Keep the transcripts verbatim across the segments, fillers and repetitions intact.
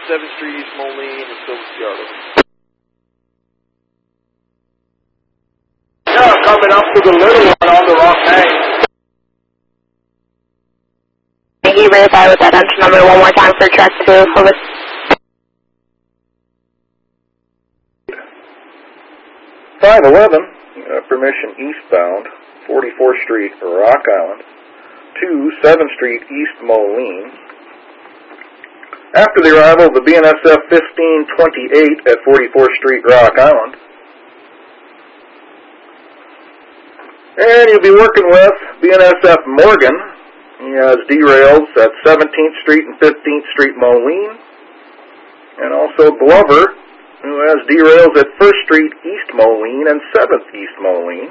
seventh Street East Moline, and Silver Yard. Yeah, coming up to the little one on the wrong name. Can you verify with that engine number one more time for track two? Over. five eleven, uh, permission eastbound, forty-fourth Street, Rock Island, to seventh Street East Moline. After the arrival of the B N S F fifteen twenty-eight at forty-fourth Street, Rock Island. And you'll be working with B N S F Morgan. He has derails at seventeenth Street and fifteenth Street Moline. And also Glover, who has derails at first Street East Moline and seventh East Moline.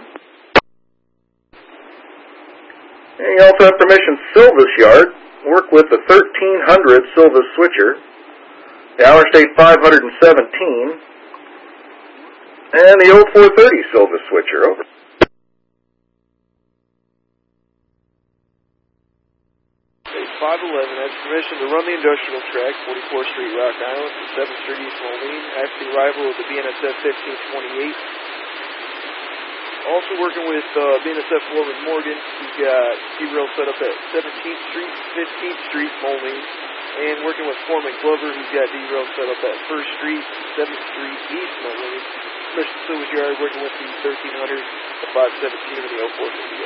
And you also have permission Silvis Yard. Work with the thirteen hundred Silvis switcher, the Hour State five seventeen, and the old four thirty Silvis switcher. Over. five eleven has permission to run the industrial track, forty-fourth Street, Rock Island, to seventh Street East Moline, after the arrival of the B N S F fifteen twenty-eight. Also working with uh, B N S F Foreman Morgan, he's got derail set up at seventeenth Street, fifteenth Street, Moline. And working with Foreman Glover, he's got derail set up at first Street, seventh Street, East Moline. Permission Silvis Yard working with the thirteen hundred, the five seventeen, and the oh four fifty.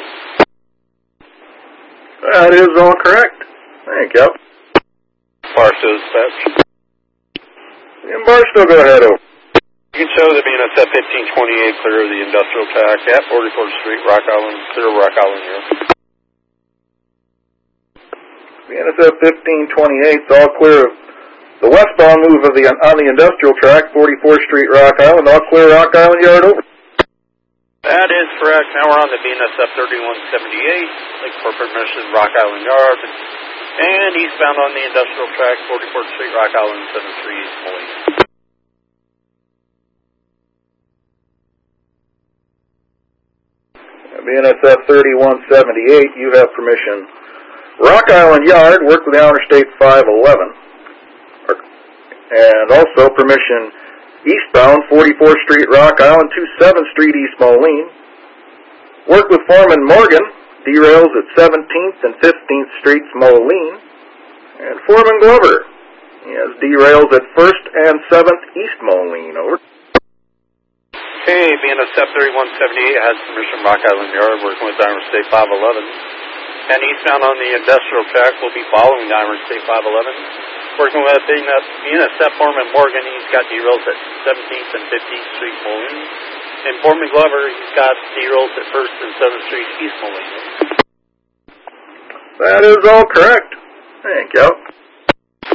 That is all correct. Thank you. Barstow dispatch. And Barstow, go ahead, over. You can show the B N S F fifteen twenty-eight clear of the industrial track at forty-fourth Street, Rock Island, clear of Rock Island here. B N S F fifteen twenty-eight is all clear of the westbound move of the on the industrial track, forty-fourth Street, Rock Island, all clear Rock Island Yard, over. That is correct. Now we're on the B N S F thirty-one seventy-eight, looking for permission Rock Island Yard. And eastbound on the industrial track, forty-fourth Street, Rock Island, seventh Street, East Moline. B N S F thirty-one seventy-eight, you have permission Rock Island Yard, work with the Outer State five eleven. And also permission eastbound, forty-fourth Street, Rock Island, to seventh Street, East Moline. Work with Foreman Morgan, derails at seventeenth and fifteenth Streets, Moline. And Foreman Glover, he has derails at first and seventh East Moline, over. Okay, B N S F thirty-one seventy-eight has permission Rock Island Yard, working with Diamond State five eleven. And eastbound on the industrial track will be following Diamond State five eleven. Working with B N S F Foreman Morgan, he's got derails at seventeenth and fifteenth Street, Moline. And Foreman Glover, he's got derails at first and seventh Street, East Moline. That is all correct. Thank you.